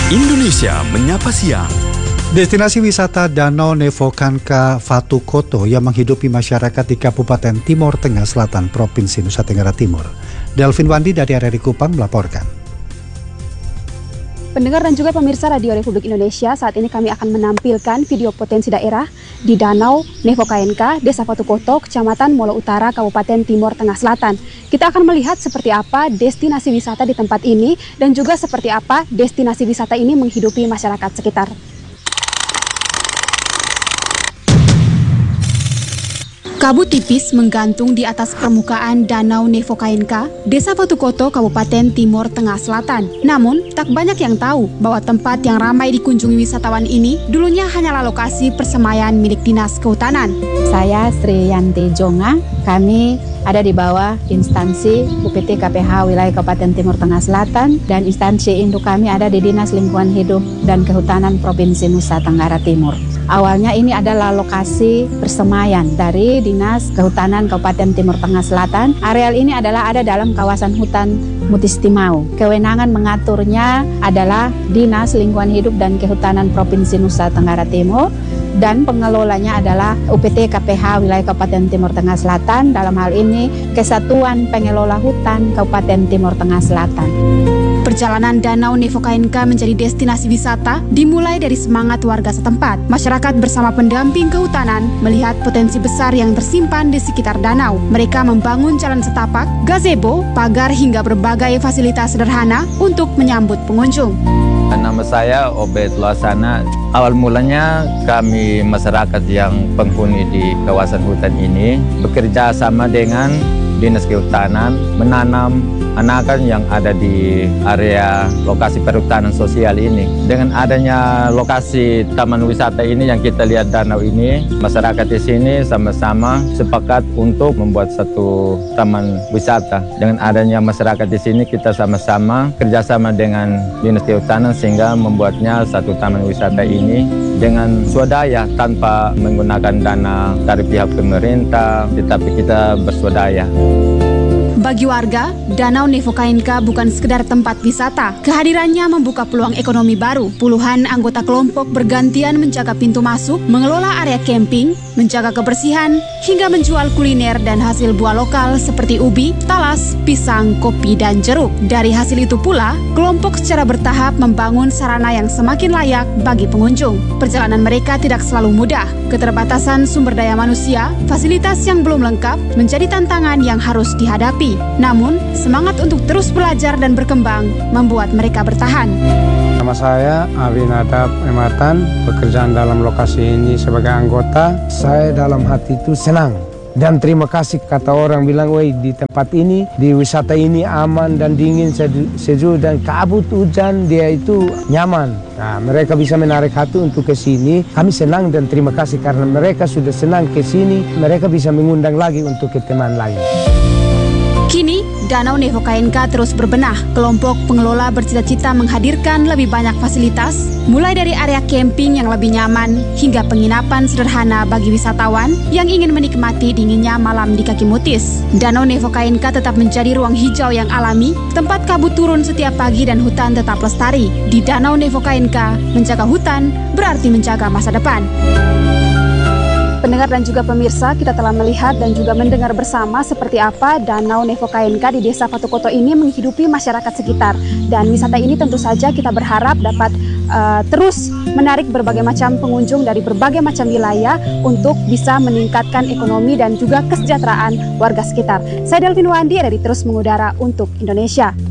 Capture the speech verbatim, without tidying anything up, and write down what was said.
Indonesia Menyapa Siang. Destinasi wisata Danau Nevokanka Fatukoto yang menghidupi masyarakat di Kabupaten Timor Tengah Selatan, Provinsi Nusa Tenggara Timur. Delvin Wandi dari R R I Kupang melaporkan. Pendengar dan juga pemirsa Radio Republik Indonesia, saat ini kami akan menampilkan video potensi daerah di Danau Nevokanka, Desa Fatukoto, Kecamatan Molo Utara, Kabupaten Timor Tengah Selatan. Kita akan melihat seperti apa destinasi wisata di tempat ini dan juga seperti apa destinasi wisata ini menghidupi masyarakat sekitar. Kabut tipis menggantung di atas permukaan Danau Nevokanka, Desa Fatukoto, Kabupaten Timor Tengah Selatan. Namun, tak banyak yang tahu bahwa tempat yang ramai dikunjungi wisatawan ini dulunya hanyalah lokasi persemaian milik Dinas Kehutanan. Saya Sri Yanti Jonga, kami ada di bawah instansi U P T K P H wilayah Kabupaten Timor Tengah Selatan dan instansi induk kami ada di Dinas Lingkungan Hidup dan Kehutanan Provinsi Nusa Tenggara Timur. Awalnya ini adalah lokasi persemaian dari Dinas Kehutanan Kabupaten Timor Tengah Selatan. Areal ini adalah ada dalam kawasan hutan Mutistimau. Kewenangan mengaturnya adalah Dinas Lingkungan Hidup dan Kehutanan Provinsi Nusa Tenggara Timur dan pengelolanya adalah U P T K P H wilayah Kabupaten Timor Tengah Selatan, dalam hal ini Kesatuan Pengelola Hutan Kabupaten Timor Tengah Selatan. Perjalanan Danau Nevokanka menjadi destinasi wisata dimulai dari semangat warga setempat. Masyarakat bersama pendamping kehutanan melihat potensi besar yang tersimpan di sekitar danau. Mereka membangun jalan setapak, gazebo, pagar hingga berbagai fasilitas sederhana untuk menyambut pengunjung. Nama saya Obed Lasana. Awal mulanya kami masyarakat yang penghuni di kawasan hutan ini bekerja sama dengan Dinas Kehutanan menanam anakan yang ada di area lokasi perhutanan sosial ini. Dengan adanya lokasi taman wisata ini yang kita lihat danau ini, masyarakat di sini sama-sama sepakat untuk membuat satu taman wisata. Dengan adanya masyarakat di sini, kita sama-sama kerjasama dengan Dinas Kehutanan sehingga membuatnya satu taman wisata ini dengan swadaya tanpa menggunakan dana dari pihak pemerintah, tetapi kita berswadaya. Bagi warga, Danau Nevokanka bukan sekedar tempat wisata. Kehadirannya membuka peluang ekonomi baru. Puluhan anggota kelompok bergantian menjaga pintu masuk, mengelola area camping, menjaga kebersihan, hingga menjual kuliner dan hasil buah lokal seperti ubi, talas, pisang, kopi, dan jeruk. Dari hasil itu pula, kelompok secara bertahap membangun sarana yang semakin layak bagi pengunjung. Perjalanan mereka tidak selalu mudah. Keterbatasan sumber daya manusia, fasilitas yang belum lengkap, menjadi tantangan yang harus dihadapi. Namun, semangat untuk terus belajar dan berkembang membuat mereka bertahan. Nama saya Abinadab Ematan, pekerjaan dalam lokasi ini sebagai anggota. Saya dalam hati itu senang dan terima kasih, kata orang bilang, woi di tempat ini, di wisata ini aman dan dingin, sejuk dan kabut hujan dia itu nyaman. Nah, mereka bisa menarik hati untuk ke sini. Kami senang dan terima kasih karena mereka sudah senang ke sini. Mereka bisa mengundang lagi untuk ke teman lain. Kini, Danau Nevokanka terus berbenah. Kelompok pengelola bercita-cita menghadirkan lebih banyak fasilitas, mulai dari area camping yang lebih nyaman, hingga penginapan sederhana bagi wisatawan yang ingin menikmati dinginnya malam di kaki Mutis. Danau Nevokanka tetap menjadi ruang hijau yang alami, tempat kabut turun setiap pagi dan hutan tetap lestari. Di Danau Nevokanka, menjaga hutan berarti menjaga masa depan. Pendengar dan juga pemirsa, kita telah melihat dan juga mendengar bersama seperti apa Danau Nevokanka di Desa Fatukoto ini menghidupi masyarakat sekitar. Dan wisata ini tentu saja kita berharap dapat uh, terus menarik berbagai macam pengunjung dari berbagai macam wilayah untuk bisa meningkatkan ekonomi dan juga kesejahteraan warga sekitar. Saya Delvin Wandi dari Terus Mengudara untuk Indonesia.